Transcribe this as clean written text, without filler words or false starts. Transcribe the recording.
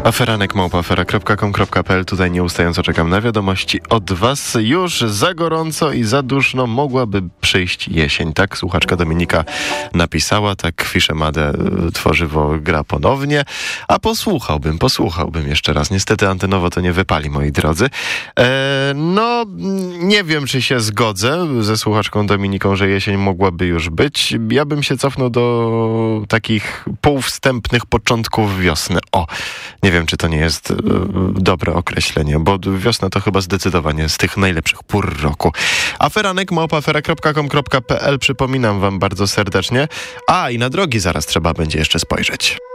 aferanek@afera.com.pl. Tutaj nieustająco czekam na wiadomości od was. Już za gorąco i za duszno mogłaby przyjść jesień. Tak słuchaczka Dominika napisała, tak Fiszemade tworzywo gra ponownie. A posłuchałbym jeszcze raz. Niestety antenowo to nie wypali, moi drodzy. No, nie wiem, czy się zgodzę ze słuchaczką Dominiką, że jesień mogłaby już być. Ja bym się cofnął do takich półwstępnych początków wiosny. Nie wiem, czy to nie jest dobre określenie, bo wiosna to chyba zdecydowanie z tych najlepszych pór roku. aferanek@afera.com.pl. Przypominam wam bardzo serdecznie. I na drogi zaraz trzeba będzie jeszcze spojrzeć.